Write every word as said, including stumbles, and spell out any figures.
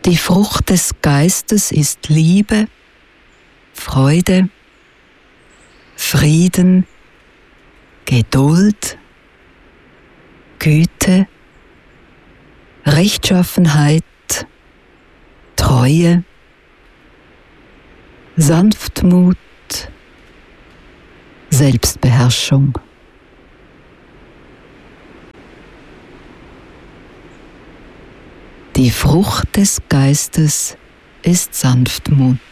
Die Frucht des Geistes ist Liebe, Freude, Frieden, Geduld, Güte, Rechtschaffenheit, Treue, Sanftmut, Selbstbeherrschung. Die Frucht des Geistes ist Sanftmut.